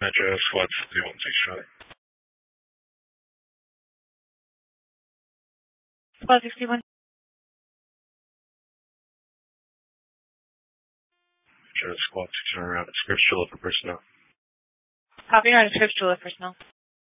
Metro Squad 61 Charlie. Squad 61. Metro Squad 600 Rapid Scripts Chilla for personnel. Copy, Rapid Scripts Chilla personnel.